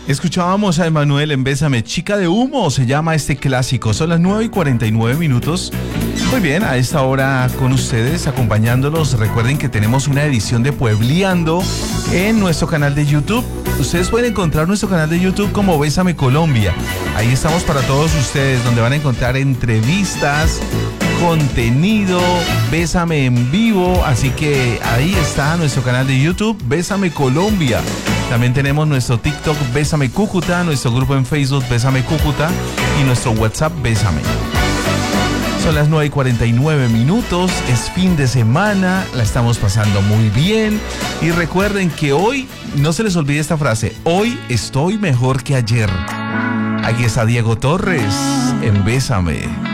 Escuchábamos a Emanuel en Bésame, Chica de Humo, se llama este clásico. Son las 9:49. Muy bien, a esta hora con ustedes, acompañándolos. Recuerden que tenemos una edición de Puebleando en nuestro canal de YouTube. Ustedes pueden encontrar nuestro canal de YouTube como Bésame Colombia. Ahí estamos para todos ustedes, donde van a encontrar entrevistas, contenido, Bésame en vivo. Así que ahí está nuestro canal de YouTube, Bésame Colombia. También tenemos nuestro TikTok Bésame Cúcuta, nuestro grupo en Facebook Bésame Cúcuta y nuestro WhatsApp Bésame. Son las 9:49, es fin de semana, la estamos pasando muy bien. Y recuerden que hoy, no se les olvide esta frase, hoy estoy mejor que ayer. Aquí está Diego Torres en Bésame.